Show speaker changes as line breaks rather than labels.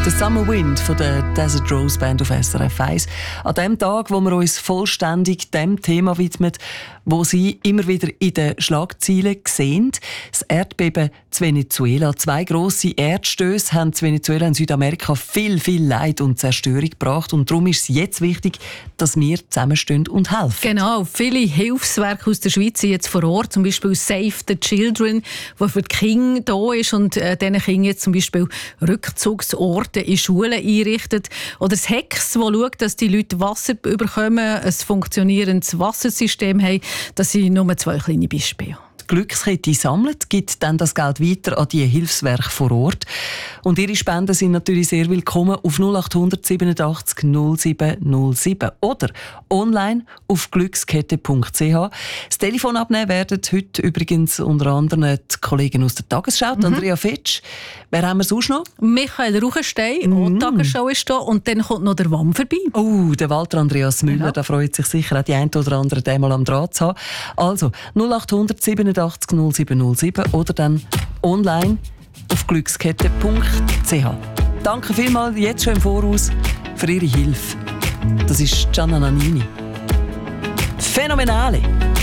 Der Summer Wind von der Desert Rose Band auf SRF 1. An dem Tag, wo wir uns vollständig dem Thema widmen, wo Sie immer wieder in den Schlagzeilen sehen. Das Erdbeben in Venezuela. 2 grosse Erdstöße haben Venezuela in Südamerika viel Leid und Zerstörung gebracht. Und darum ist es jetzt wichtig, dass wir zusammenstehen und helfen.
Genau, viele Hilfswerke aus der Schweiz sind jetzt vor Ort, zum Beispiel Save the Children, wo für die Kinder da ist und diesen Kindern jetzt zum Beispiel Rückzugsorte in Schulen einrichtet. Oder das HEX, das schaut, dass die Leute Wasser bekommen, ein funktionierendes Wassersystem haben. Das sind nur 2 kleine Beispiele.
Die Glückskette sammelt, gibt dann das Geld weiter an die Hilfswerke vor Ort. Und Ihre Spenden sind natürlich sehr willkommen auf 0800 87 07 07 oder online auf glückskette.ch. Das Telefon abnehmen werden heute übrigens unter anderem die Kollegen aus der Tagesschau, Andrea Fetsch. Wer haben wir sonst noch?
Michael Ruchenstein, auch die Tagesschau ist da. Und dann kommt noch der WAM vorbei.
Oh, der Walter Andreas Müller,
Genau.
Da freut sich sicher auch die eine oder andere, den mal am Draht zu haben. Also 0800 87 07 07 oder dann online auf glückskette.ch. Danke vielmals jetzt schon im Voraus für Ihre Hilfe. Das ist Gianna Nannini. Phänomenale!